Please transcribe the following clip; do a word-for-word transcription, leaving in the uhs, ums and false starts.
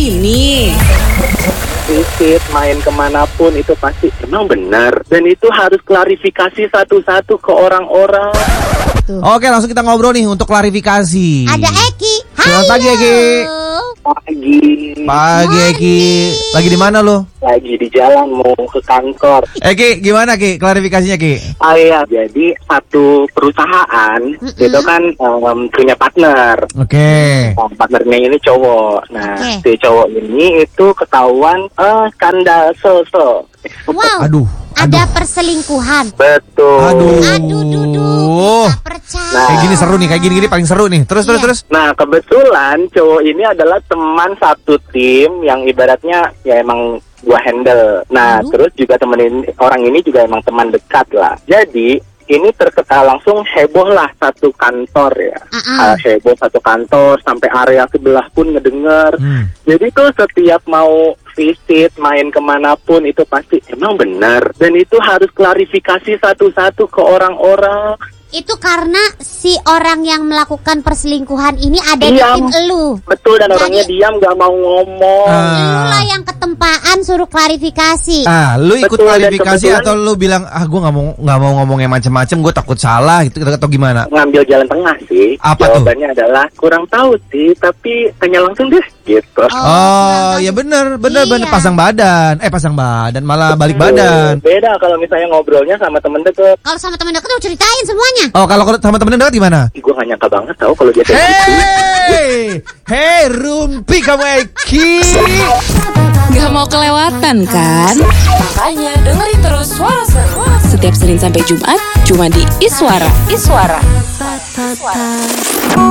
ini. Visit, main kemanapun itu pasti emang benar. Dan itu harus klarifikasi satu-satu ke orang-orang. Oke, langsung kita ngobrol nih untuk klarifikasi. Ada Eki. Selamat pagi, Eki. Pagi. Pagi, Eki. Lagi di mana lo? Lagi di jalan mau ke kantor. Eki, gimana Ki? Klarifikasinya Ki? Ah iya, jadi satu perusahaan Mm-mm. itu kan um, punya partner. Oke. Nah, partnernya ini cowok. Nah, Oke. si cowok ini itu ketahuan eh skandal so-so. Wow. Aduh. Ada perselingkuhan. Betul. Aduh. Aduh, duduh. Gak percaya. Nah. Kayak gini seru nih, kayak gini-gini paling seru nih. Terus, terus, Iya. terus. Nah, kebetulan cowok ini adalah teman satu tim yang ibaratnya ya emang gua handle. Nah, Aduh. terus juga temen ini, orang ini juga emang teman dekat lah. Jadi ini terketa langsung heboh lah satu kantor ya. Uh-uh. Ah, heboh satu kantor sampai area sebelah pun ngedenger. Hmm. Jadi tuh setiap mau visit, main kemanapun itu pasti emang benar. Dan itu harus klarifikasi satu-satu ke orang-orang. Itu karena si orang yang melakukan perselingkuhan ini ada di Diam. tim elu. Betul, dan Jadi- orangnya diam gak mau ngomong. Ah. Lu lah yang ketempaan suruh klarifikasi. Ah, lu ikut Betul, dan klarifikasi kebetulan- atau lu bilang ah gue nggak mau nggak mau ngomong yang macem-macem, gue takut salah gitu atau gimana? Ngambil jalan tengah sih. Apa tuh? Jawabannya adalah kurang tahu sih, tapi tanya langsung deh gitu. Oh, ya bener, bener, Iya. bener pasang badan, eh pasang badan malah balik badan. Beda kalau misalnya ngobrolnya sama temen deket. Kalau sama temen deket udah ceritain semuanya. Oh, kalau kalau sama temen dekat gimana? Ih, gue gak nyangka banget tau kalau dia kayak gitu. Hey, hey, Rumpi kamu Eki. Gak mau kelewatan kan? Makanya dengerin terus Suara Seru setiap Senin sampai Jumat cuma di Iswara. Iswara.